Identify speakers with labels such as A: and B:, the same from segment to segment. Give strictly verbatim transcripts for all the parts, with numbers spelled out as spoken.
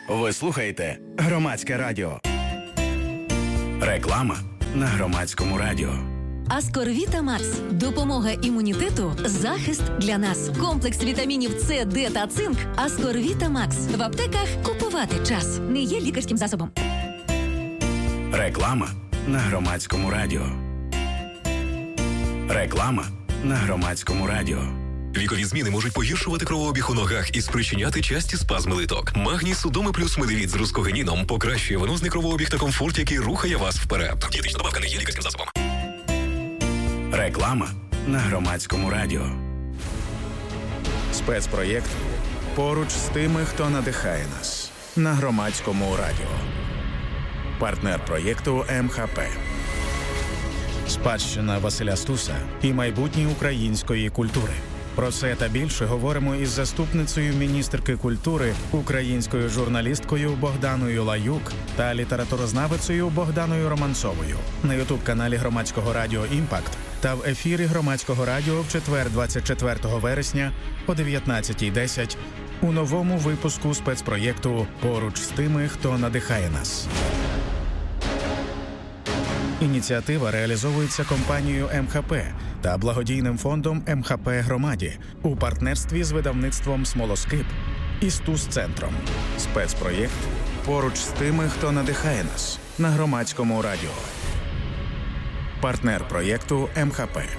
A: Ви слухаєте Громадське радіо. Реклама на Громадському радіо.
B: Аскорвіта Макс. Допомога імунітету, захист для нас. Комплекс вітамінів С, Д та цинк. Аскорвіта Макс. В аптеках купувати час. Не є лікарським засобом.
A: Реклама на Громадському радіо. Реклама на Громадському радіо.
C: Вікові зміни можуть погіршувати кровообіг у ногах і спричиняти часті спазми литок. Магній Судоми плюс медовіт з рускогеніном покращує венозний кровообіг та комфорт, який рухає вас вперед. Дієтична добавка не є лікарським засобом.
A: Реклама на Громадському радіо. Спецпроєкт «Поруч з тими, хто надихає нас» на Громадському радіо. Партнер проєкту Ем Ха Пе. Спадщина Василя Стуса і майбутнє української культури. Про це та більше говоримо із заступницею міністерки культури, українською журналісткою Богданою Лаюк та літературознавицею Богданою Романцовою на ютуб-каналі Громадського радіо «Імпакт» та в ефірі Громадського радіо в четвер двадцять четвертого вересня о дев'ятнадцятій десять у новому випуску спецпроєкту «Поруч з тими, хто надихає нас». Ініціатива реалізовується компанією Ем Ха Пе та благодійним фондом Ем Ха Пе громаді у партнерстві з видавництвом «Смолоскип» і Стус-центром. Спецпроєкт «Поруч з тими, хто надихає нас» на Громадському радіо. Партнер проєкту Ем Ха Пе.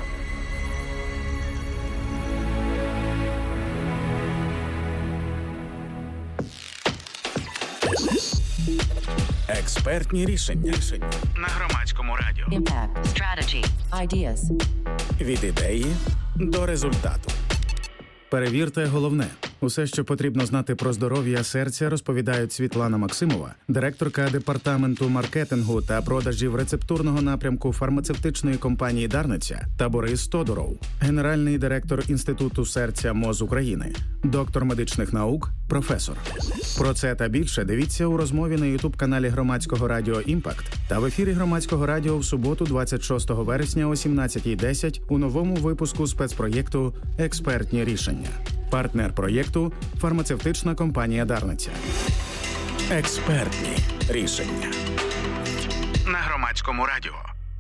A: Експертні рішення на Громадському радіо.
D: Impact. Strategy. Ideas.
A: Від ідеї до результату. Перевірте головне. Усе, що потрібно знати про здоров'я серця, розповідають Світлана Максимова, директорка департаменту маркетингу та продажів рецептурного напрямку фармацевтичної компанії «Дарниця», та Борис Тодуров, генеральний директор Інституту серця МОЗ України, доктор медичних наук, професор. Про це та більше дивіться у розмові на ютуб-каналі Громадського радіо «Імпакт» та в ефірі Громадського радіо в суботу двадцять шостого вересня о сімнадцятій десять у новому випуску спецпроєкту «Експертні рішення». Партнер проєкту – фармацевтична компанія «Дарниця». Експертні рішення на Громадському радіо.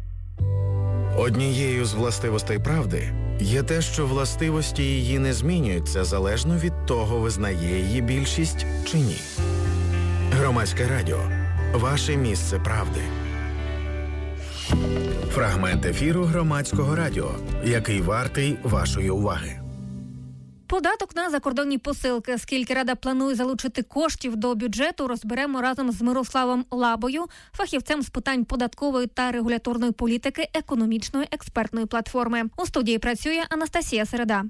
A: Однією з властивостей правди є те, що властивості її не змінюються залежно від того, визнає її більшість чи ні. Громадське радіо – ваше місце правди. Фрагмент ефіру Громадського радіо, який вартий вашої уваги.
E: Податок на закордонні посилки. Скільки Рада планує залучити коштів до бюджету, розберемо разом з Мирославом Лабою, фахівцем з питань податкової та регуляторної політики економічної експертної платформи. У студії працює Анастасія Середа.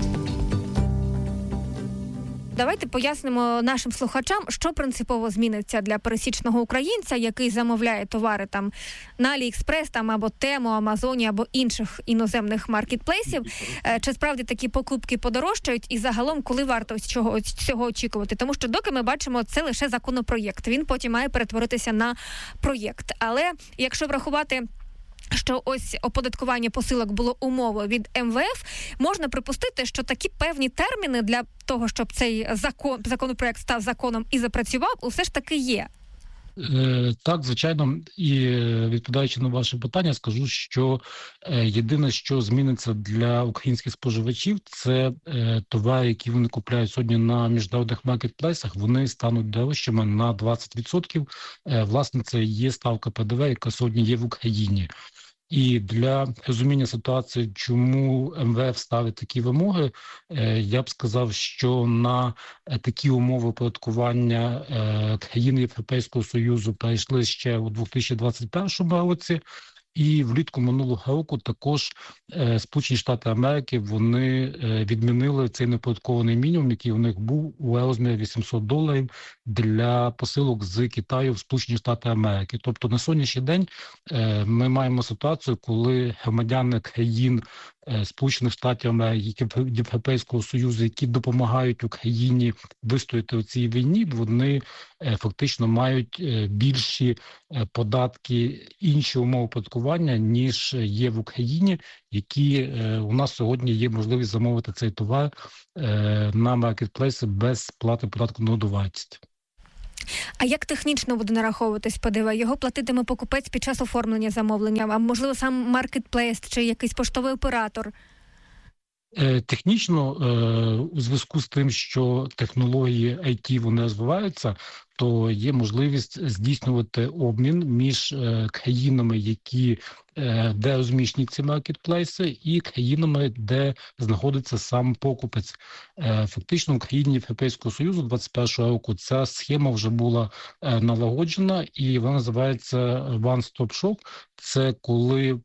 E: Давайте пояснимо нашим слухачам, що принципово зміниться для пересічного українця, який замовляє товари там на Аліекспрес, там або Тему, Амазоні або інших іноземних маркетплейсів. Чи справді такі покупки подорожчають і загалом, коли варто цього, цього очікувати? Тому що доки ми бачимо, це лише законопроєкт. Він потім має перетворитися на проєкт. Але якщо врахувати, що ось оподаткування посилок було умовою від Ем Ве Еф, можна припустити, що такі певні терміни для того, щоб цей закон, законопроект став законом і запрацював, усе ж таки є.
F: Так, звичайно, і відповідаючи на ваше питання, скажу, що єдине, що зміниться для українських споживачів, це товари, які вони купляють сьогодні на міжнародних маркетплейсах, вони стануть дорожчими на двадцять відсотків. Власне, це є ставка Пе Де Ве, яка сьогодні є в Україні. І для розуміння ситуації, чому Ем Ве Еф ставить такі вимоги, я б сказав, що на такі умови оподаткування країни Європейського Союзу перейшли ще у дві тисячі двадцять першому році. І влітку минулого року також е, Сполучені Штати Америки, вони е, відмінили цей неоподаткований мінімум, який у них був у розмірі вісімсот доларів для посилок з Китаю в Сполучені Штати Америки. Тобто на сьогоднішній день е, ми маємо ситуацію, коли громадяни країн е, Сполучених Штатів Америки, Європейського Союзу, які допомагають Україні вистояти у цій війні, вони е, фактично мають е, більші е, податки, інші умови оподаткування, ніж є в Україні, які е, у нас сьогодні є можливість замовити цей товар е, на маркетплейси без сплати податку на додану вартість.
E: А як технічно буде нараховуватись ПДВ? Його платитиме покупець під час оформлення замовлення, а можливо сам маркетплейс чи якийсь поштовий оператор?
F: Технічно, у зв'язку з тим, що технології ай ті вони розвиваються, то є можливість здійснювати обмін між країнами, які, де розміщені ці маркетплейси, і країнами, де знаходиться сам покупець. Фактично в країні Європейського Союзу двадцять першого року ця схема вже була налагоджена, і вона називається One Stop Shop. Це коли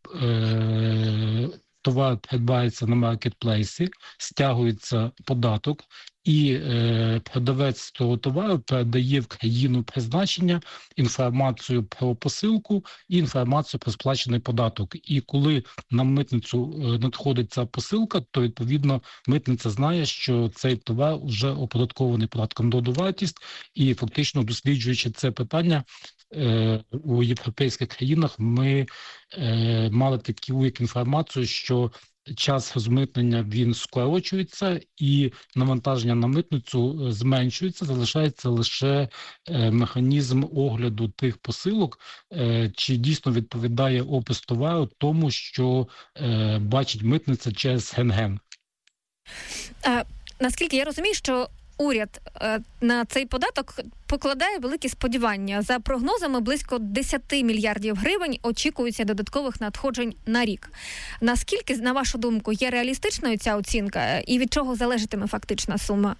F: товар придбається на маркетплейсі, стягується податок, і е, продавець того товару передає в країну призначення інформацію про посилку і інформацію про сплачений податок. І коли на митницю надходить ця посилка, то, відповідно, митниця знає, що цей товар вже оподаткований податком доданої вартості, і фактично досліджуючи це питання, у європейських країнах ми е, мали таку як інформацію, що час розмитнення він скорочується і навантаження на митницю зменшується, залишається лише е, механізм огляду тих посилок, е, чи дійсно відповідає опис товару тому, що е, бачить митниця через рентген.
E: А, наскільки я розумію, що уряд е, на цей податок покладає великі сподівання. За прогнозами, близько десять мільярдів гривень очікується додаткових надходжень на рік. Наскільки, на вашу думку, є реалістичною ця оцінка і від чого залежатиме фактична сума?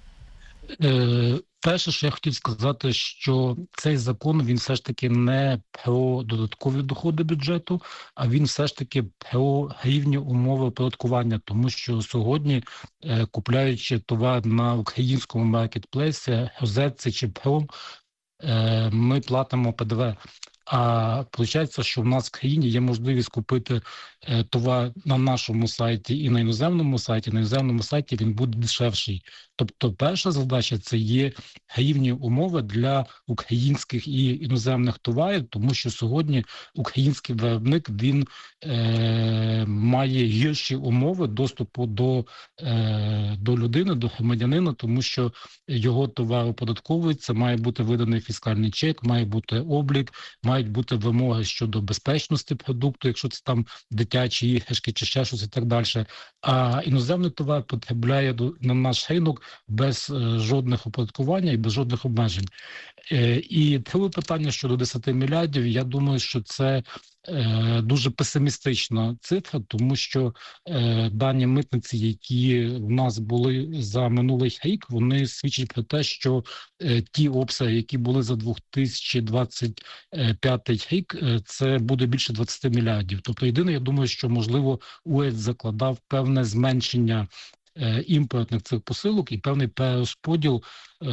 F: Е, перше, що я хотів сказати, що цей закон, він все ж таки не про додаткові доходи бюджету, а він все ж таки про рівні умови оподаткування, тому що сьогодні, е, купляючи товар на українському маркетплейсі, Розетці чи Пром, е, ми платимо ПДВ. А виходить, що в нас в країні є можливість купити е, товар на нашому сайті і на іноземному сайті. На іноземному сайті він буде дешевший. Тобто перша задача – це є рівні умови для українських і іноземних товарів, тому що сьогодні український виробник, він е, має гірші умови доступу до, е, до людини, до громадянина, тому що його товар оподатковується, має бути виданий фіскальний чек, має бути облік, мають бути вимоги щодо безпечності продукту, якщо це там дитячі іграшки чи ще щось і так далі. А іноземний товар потрапляє на наш ринок без е, жодних оподаткування і без жодних обмежень. Е, і друге питання щодо десять мільярдів, я думаю, що це е, дуже песимістична цифра, тому що е, дані митниці, які в нас були за минулий рік, вони свідчать про те, що е, ті обсяги, які були за дві тисячі двадцять п'ятий рік, е, це буде більше двадцять мільярдів. Тобто єдине, я думаю, що можливо уряд закладав певне зменшення імпортних цих посилок і певний перерозподіл е,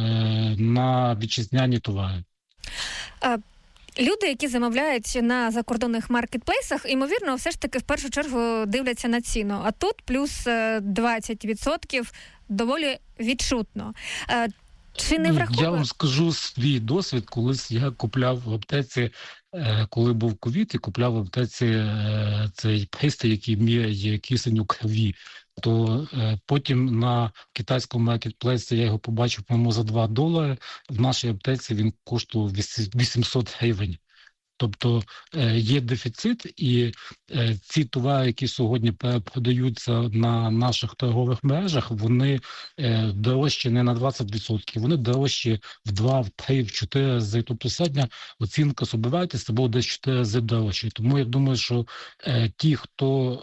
F: на вітчизняні товари.
E: А, люди, які замовляють на закордонних маркетплейсах, ймовірно, все ж таки в першу чергу дивляться на ціну. А тут плюс двадцять відсотків доволі відчутно. А, чи не враховує?
F: Я вам скажу свій досвід. Колись я купляв в аптеці, коли був ковід, і купляв в аптеці цей пристрій, який міряє кисень у крові. То е, потім на китайському маркетплейсі я його побачив, по-моєму, за два долари. В нашій аптеці він коштував вісімсот гривень. Тобто е, є дефіцит, і е, ці товари, які сьогодні продаються на наших торгових мережах, вони е, дорожчі не на двадцять відсотків, вони дорожчі в два, в три, в чотири рази. Тобто середня оцінка собівартості буде десь чотири рази дорожче. Тому я думаю, що е, ті, хто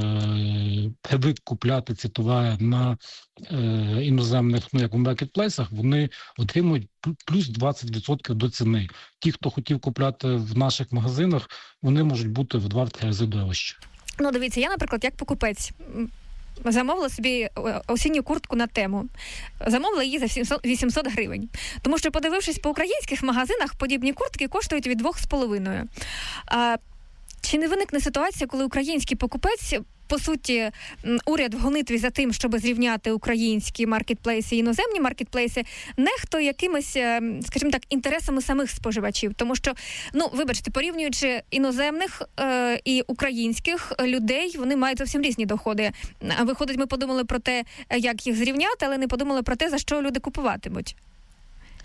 F: е, привик купляти ці товари на е, іноземних, ну як у маркетплейсах, вони отримують плюс двадцять відсотків до ціни. Ті, хто хотів купляти в наших магазинах, вони можуть бути в два-три рази дорожче.
E: Ну, дивіться, я, наприклад, як покупець, замовила собі осінню куртку на Тему. Замовила її за вісімсот гривень. Тому що, подивившись по українських магазинах, подібні куртки коштують від двох з половиною. А чи не виникне ситуація, коли український покупець, по суті, уряд в гонитві за тим, щоб зрівняти українські маркетплейси і іноземні маркетплейси, нехто якимись, скажімо так, інтересами самих споживачів. Тому що, ну, вибачте, порівнюючи іноземних е, і українських людей, вони мають зовсім різні доходи. А виходить, ми подумали про те, як їх зрівняти, але не подумали про те, за що люди купуватимуть.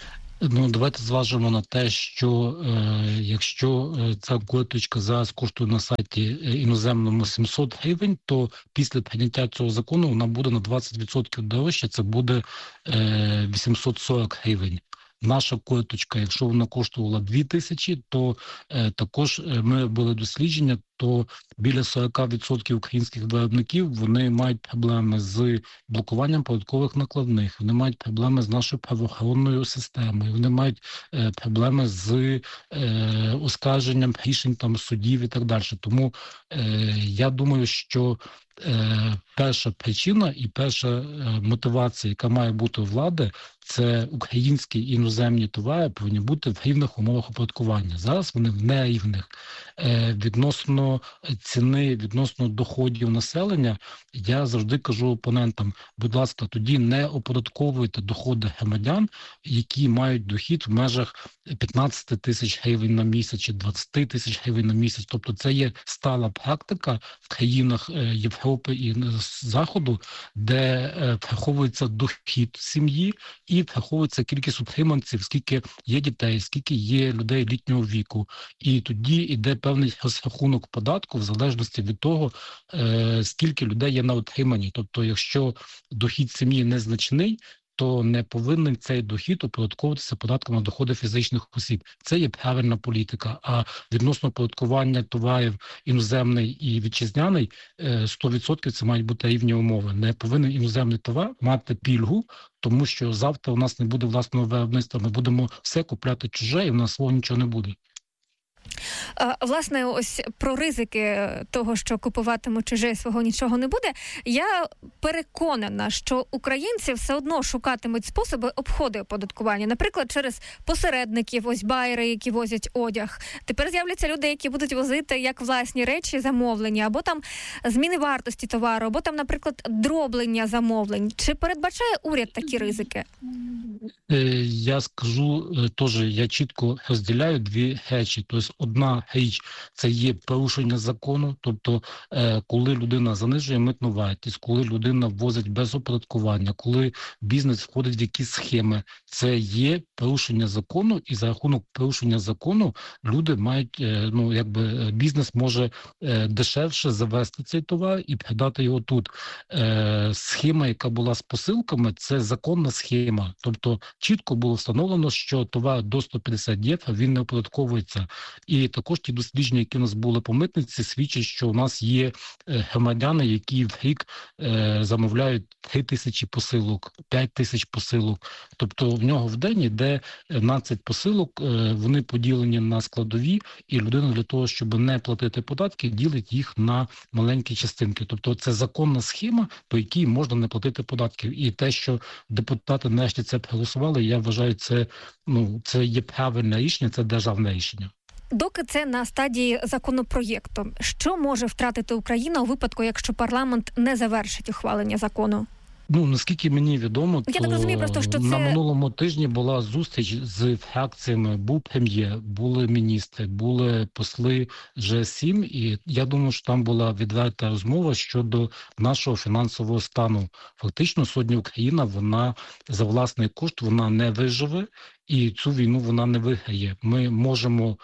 F: Ну, давайте зважимо на те, що е, якщо ця карточка зараз коштує на сайті іноземному сімсот гривень, то після прийняття цього закону вона буде на двадцять відсотків дорожче, це буде е, вісімсот сорок гривень. Наша карточка, якщо вона коштувала дві тисячі, то е, також ми робили дослідження, то біля сорок відсотків українських виробників вони мають проблеми з блокуванням податкових накладних, вони мають проблеми з нашою правоохоронною системою, вони мають е, проблеми з е, оскарженням рішень там судів і так далі. Тому е, я думаю, що е, перша причина і перша е, мотивація, яка має бути у влади, це українські і іноземні товари повинні бути в рівних умовах оподаткування. Зараз вони в нерівних. Е, відносно ціни, відносно доходів населення, я завжди кажу опонентам, будь ласка, тоді не оподатковуйте доходи громадян, які мають дохід в межах п'ятнадцять тисяч гривень на місяць чи двадцять тисяч гривень на місяць. Тобто це є стала практика в країнах Європи і Заходу, де враховується дохід сім'ї і враховується кількість утриманців, скільки є дітей, скільки є людей літнього віку. І тоді йде певний розрахунок податку в залежності від того, скільки людей є на утриманні. Тобто, якщо дохід сім'ї незначний, то не повинен цей дохід оподатковуватися податком на доходи фізичних осіб. Це є правильна політика. А відносно оподаткування товарів іноземний і вітчизняний, сто відсотків це мають бути рівні умови. Не повинен іноземний товар мати пільгу, тому що завтра у нас не буде власного виробництва, ми будемо все купляти чуже і в нас свого нічого не буде.
E: Власне, ось про ризики того, що купуватиму чуже, свого нічого не буде, я переконана, що українці все одно шукатимуть способи обходу оподаткування. Наприклад, через посередників, ось байери, які возять одяг. Тепер з'являться люди, які будуть возити як власні речі замовлення, або там зміни вартості товару, або там, наприклад, дроблення замовлень. Чи передбачає уряд такі ризики?
F: Я скажу теж, я чітко розділяю дві речі. Тобто одна річ – це є порушення закону, тобто коли людина занижує митну вартість, коли людина ввозить без оподаткування, коли бізнес входить в якісь схеми, це є порушення закону, і за рахунок порушення закону люди мають, ну якби бізнес може дешевше завести цей товар і продати його тут. Схема, яка була з посилками, це законна схема, тобто чітко було встановлено, що товар до сто п'ятдесят євро, він не оподатковується. І також ті дослідження, які у нас були по митниці, свідчать, що у нас є громадяни, які в рік е, замовляють три тисячі посилок, п'ять тисяч посилок. Тобто в нього в день йде дванадцять посилок, е, вони поділені на складові, і людина для того, щоб не платити податки, ділить їх на маленькі частинки. Тобто це законна схема, по якій можна не платити податків. І те, що депутати нарешті це проголосували, я вважаю, це, ну, це є правильне рішення, це державне рішення.
E: Доки це на стадії законопроєкту, що може втратити Україна у випадку, якщо парламент не завершить ухвалення закону?
F: Ну, наскільки мені відомо,
E: я
F: то
E: так розумію, просто, що це...
F: на минулому тижні була зустріч з фракціями, був прем'єр, були міністри, були посли Же сім, і я думаю, що там була відверта розмова щодо нашого фінансового стану. Фактично, сьогодні Україна, вона за власний кошт, вона не виживе, і цю війну вона не виграє. Ми можемо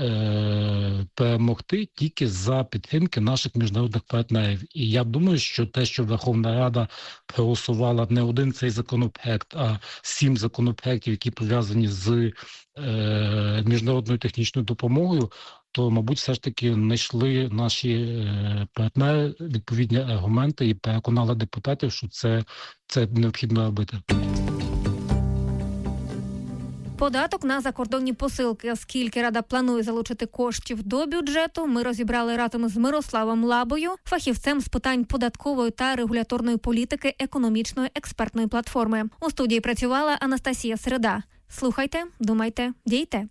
F: е- перемогти тільки за підтримки наших міжнародних партнерів. І я думаю, що те, що Верховна Рада проголосувала не один цей законопроект, а сім законопроектів, які пов'язані з е- міжнародною технічною допомогою, то, мабуть, все ж таки знайшли наші е- партнери відповідні аргументи і переконали депутатів, що це, це необхідно робити.
E: Податок на закордонні посилки. Скільки Рада планує залучити коштів до бюджету, ми розібрали разом з Мирославом Лабою, фахівцем з питань податкової та регуляторної політики економічної експертної платформи. У студії працювала Анастасія Середа. Слухайте, думайте, дійте.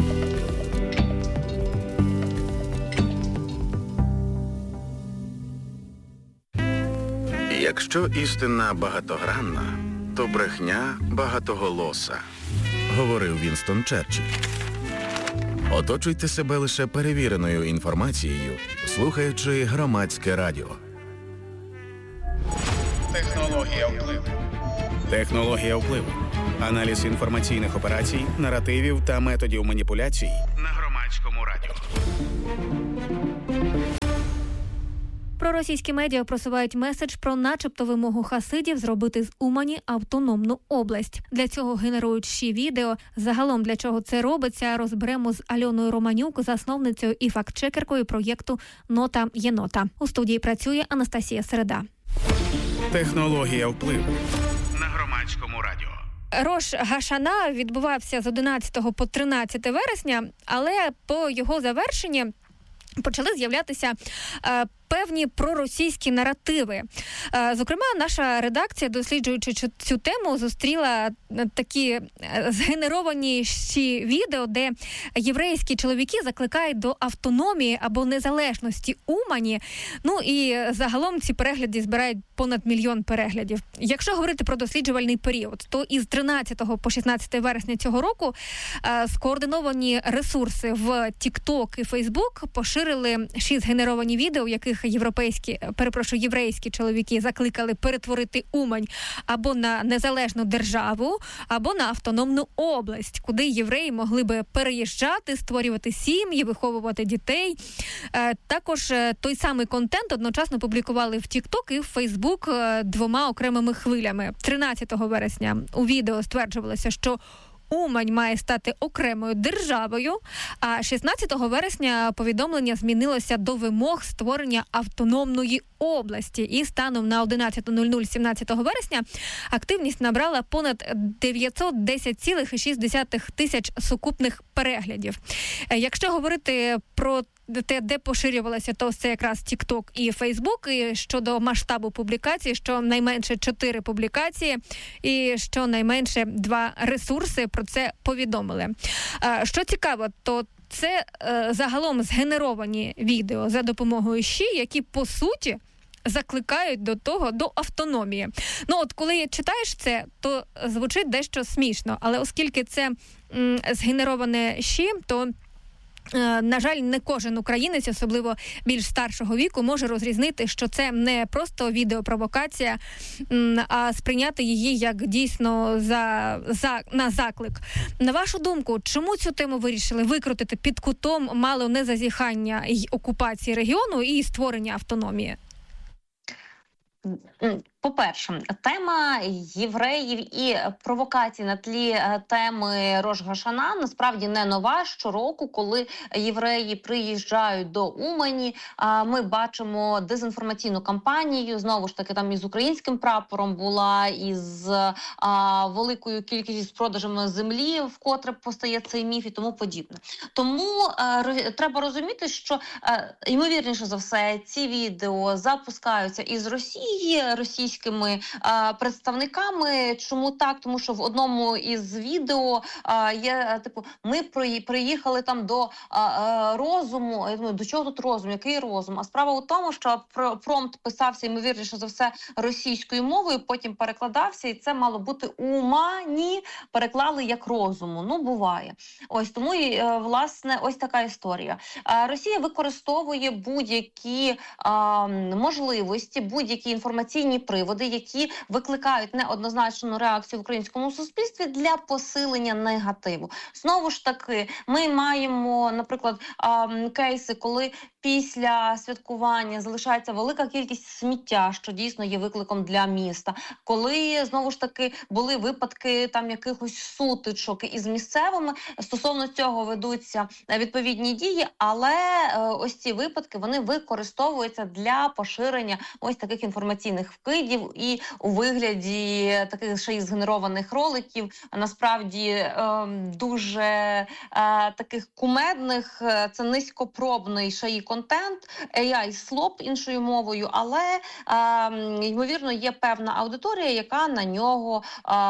G: Якщо істина багатогранна, то брехня багатоголоса, говорив Вінстон Черчилль. Оточуйте себе лише перевіреною інформацією, слухаючи Громадське радіо.
H: Технологія впливу.
G: Технологія впливу.
A: Аналіз інформаційних операцій, наративів та методів маніпуляцій на Громадському радіо.
E: Проросійські медіа просувають меседж про начебто вимогу хасидів зробити з Умані автономну область. Для цього генерують ще відео. Загалом для чого це робиться, розберемо з Альоною Романюк, засновницею і фактчекеркою проєкту «Нота Єнота». У студії працює Анастасія Середа.
A: Технологія впливу на Громадському радіо.
E: Рош Гашана відбувався з одинадцятого по тринадцяте вересня, але по його завершенні почали з'являтися е, певні проросійські наративи. Е, зокрема, наша редакція, досліджуючи цю тему, зустріла такі згенеровані ще відео, де єврейські чоловіки закликають до автономії або незалежності Умані. Ну і загалом ці перегляди збирають понад мільйон переглядів. Якщо говорити про досліджувальний період, то із тринадцятого по шістнадцяте вересня цього року е, скоординовані ресурси в TikTok і Facebook поширили шість згенеровані відео, в яких європейські, перепрошую, єврейські чоловіки закликали перетворити Умань або на незалежну державу, або на автономну область, куди євреї могли би переїжджати, створювати сім'ї, виховувати дітей. Е, також е, той самий контент одночасно публікували в TikTok і в Facebook е, двома окремими хвилями. тринадцятого вересня у відео стверджувалося, що Умань має стати окремою державою, а шістнадцятого вересня повідомлення змінилося до вимог створення автономної області. І станом на одинадцята нуль нуль сімнадцятого вересня активність набрала понад дев'ятсот десять цілих шість десятих тисяч сукупних переглядів. Якщо говорити про те, де поширювалося, то це якраз TikTok і Facebook. І щодо масштабу публікацій, що найменше чотири публікації і що найменше два ресурси про це повідомили. Що цікаво, то це загалом згенеровані відео за допомогою ЩІ, які по суті закликають до того, до автономії. Ну от коли читаєш це, то звучить дещо смішно, але оскільки це м, згенероване ЩІ, то на жаль, не кожен українець, особливо більш старшого віку, може розрізнити, що це не просто відеопровокація, а сприйняти її як дійсно за, за, на заклик. На вашу думку, чому цю тему вирішили викрутити під кутом мало не зазіхання й окупації регіону і створення автономії?
H: По-перше, тема євреїв і провокації на тлі теми Рош Гашана насправді не нова. Щороку, коли євреї приїжджають до Умані, ми бачимо дезінформаційну кампанію. Знову ж таки, там із українським прапором була, із а, великою кількістю продажами землі, вкотре постає цей міф і тому подібне. Тому а, треба розуміти, що, а, ймовірніше за все, ці відео запускаються із Росії, російськими а, представниками. Чому так? Тому що в одному із відео а, є, типу, ми приїхали там до а, а, розуму. Я думаю, до чого тут розум? Який розум? А справа у тому, що промпт писався, ймовірніше за все, російською мовою, потім перекладався, і це мало бути «умані», переклали як «розуму». Ну, буває. Ось тому, і, власне, ось така історія. А, Росія використовує будь-які а, можливості, будь-які інформаційні приводи, які викликають неоднозначну реакцію в українському суспільстві для посилення негативу. Знову ж таки, ми маємо, наприклад, кейси, коли після святкування залишається велика кількість сміття, що дійсно є викликом для міста. Коли, знову ж таки, були випадки там якихось сутичок із місцевими, стосовно цього ведуться відповідні дії, але ось ці випадки, вони використовуються для поширення ось таких інформаційних вкидів і у вигляді таких ще й згенерованих роликів, насправді дуже таких кумедних, це низькопробний ще й контент, ей ай-слоп іншою мовою, але, е, ймовірно, є певна аудиторія, яка на нього,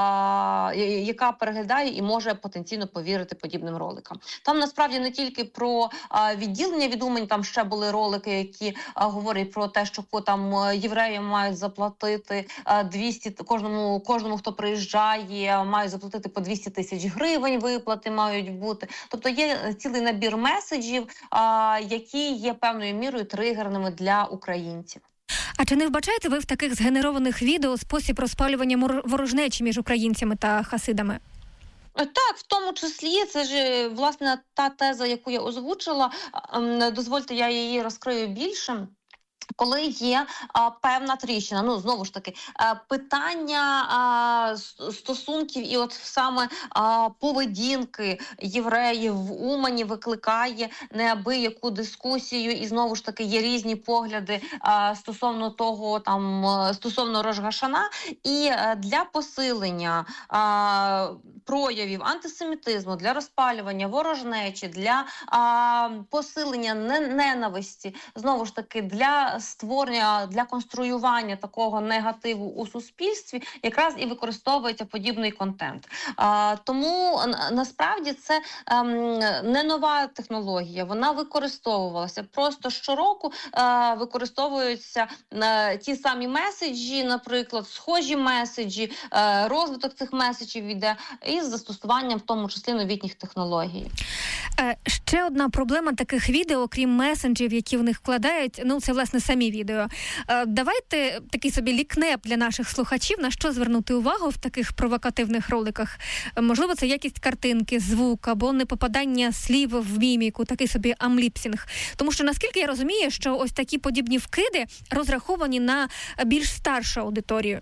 H: е, яка переглядає і може потенційно повірити подібним роликам. Там, насправді, не тільки про е, відділення від Умані, там ще були ролики, які е, говорять про те, що там євреям мають заплатити е, двісті, кожному, кожному, хто приїжджає, мають заплатити по двісті тисяч гривень, виплати мають бути. Тобто є цілий набір меседжів, е, які є певною мірою тригерними для українців.
E: А чи не вбачаєте ви в таких згенерованих відео спосіб розпалювання ворожнечі між українцями та хасидами?
H: Так, в тому числі, це ж, власне, та теза, яку я озвучила, дозвольте, я її розкрию більше. Коли є а, певна тріщина, ну, знову ж таки, а, питання а, стосунків і от саме а, поведінки євреїв в Умані викликає неабияку дискусію, і знову ж таки є різні погляди а, стосовно того, там, стосовно Рош га-Шана, і а, для посилення а, проявів антисемітизму, для розпалювання ворожнечі, для а, посилення ненависті, знову ж таки, для створення, для конструювання такого негативу у суспільстві якраз і використовується подібний контент. А, тому насправді це ем, не нова технологія, вона використовувалася. Просто щороку е, використовуються е, ті самі меседжі, наприклад, схожі меседжі, е, розвиток цих меседжів йде із застосуванням в тому числі новітніх технологій.
E: Е, ще одна проблема таких відео, крім месенджів, які в них вкладають, ну це власне самі відео. Е, давайте такий собі лікнеп для наших слухачів, на що звернути увагу в таких провокативних роликах. Е, можливо, це якість картинки, звук або непопадання слів в міміку, такий собі амліпсінг. Тому що, наскільки я розумію, що ось такі подібні вкиди розраховані на більш старшу аудиторію.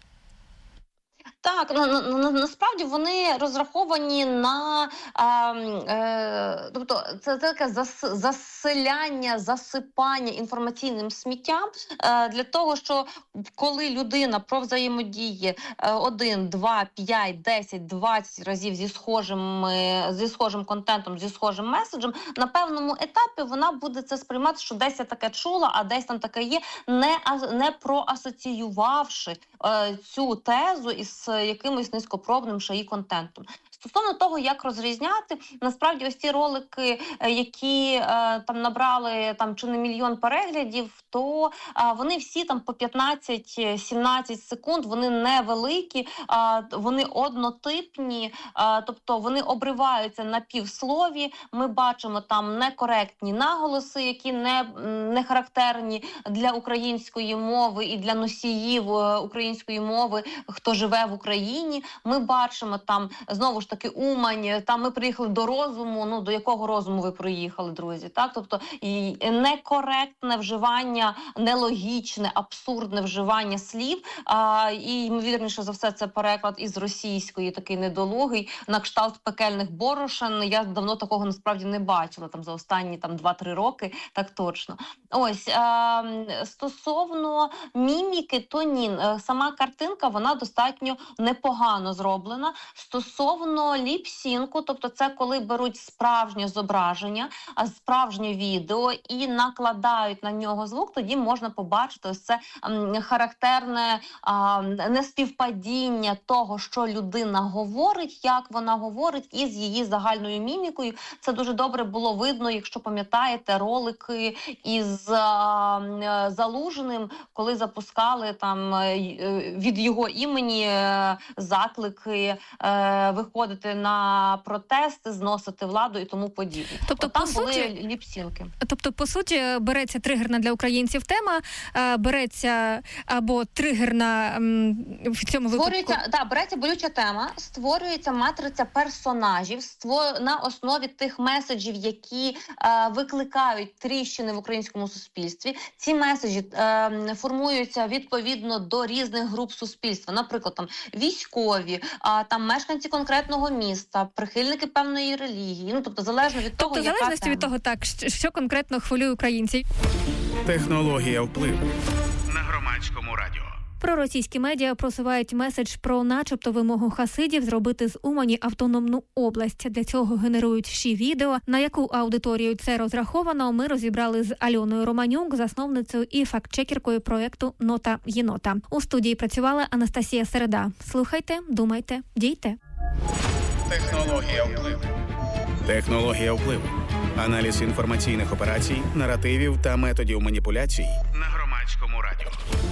H: Так, на, на, на, насправді вони розраховані на, а, е, тобто це таке зас, заселяння, засипання інформаційним сміттям е, для того, що коли людина провзаємодіє один, два, п'ять, десять, двадцять разів зі схожим, зі схожим контентом, зі схожим меседжем, на певному етапі вона буде це сприймати, що десь я таке чула, а десь там таке є, не, не проасоціювавши е, цю тезу із якимось низькопробним шаї контентом. Стосовно того, як розрізняти, насправді ось ці ролики, які е, там набрали там чи не мільйон переглядів, то е, вони всі там по п'ятнадцять-сімнадцять секунд, вони невеликі, е, вони однотипні, е, тобто вони обриваються на півслові. Ми бачимо там некоректні наголоси, які не, не характерні для української мови і для носіїв української мови, хто живе в Україні. Ми бачимо там, знову ж таки, Умань, там ми приїхали до розуму, ну до якого розуму ви приїхали, друзі, так? Тобто і некоректне вживання, нелогічне, абсурдне вживання слів, а, і ймовірніше за все це переклад із російської, такий недолугий, на кшталт пекельних борошен. Я давно такого насправді не бачила, там за останні там два-три роки, так точно. Ось, а, стосовно міміки, то ні, сама картинка, вона достатньо непогано зроблена. Стосовно ліп-сінку, тобто це коли беруть справжнє зображення, справжнє відео і накладають на нього звук, тоді можна побачити ось це м, характерне а, неспівпадіння того, що людина говорить, як вона говорить, із її загальною мімікою. Це дуже добре було видно, якщо пам'ятаєте ролики із а, Залужним, коли запускали там від його імені заклики е, виходити на протести, зносити владу і тому подібне.
E: Тобто,
H: там
E: по
H: були
E: суті,
H: ліпсінки.
E: Тобто, по суті, береться тригерна для українців тема, береться або тригерна в цьому
H: створюється,
E: випадку...
H: Так, береться болюча тема, створюється матриця персонажів створ... на основі тих меседжів, які е, викликають тріщини в українському суспільстві. Ці меседжі е, формуються відповідно до різних груп суспільства. Наприклад, там військові, а, там мешканці конкретного міста, прихильники певної релігії. Ну, тобто, залежно від
E: тобто,
H: того, яка
E: залежності
H: тема.
E: від того, так, що конкретно хвилює українців.
A: Технологія впливу на Громадському радіо.
E: Проросійські медіа просувають меседж про начебто вимогу хасидів зробити з Умані автономну область. Для цього генерують ще відео. На яку аудиторію це розраховано, ми розібрали з Альоною Романюк, засновницею і фактчекеркою проєкту «Нота єнота». У студії працювала Анастасія Середа. Слухайте, думайте, дійте.
A: Технологія впливу. Технологія впливу. Аналіз інформаційних операцій, наративів та методів маніпуляцій на Громадському радіо.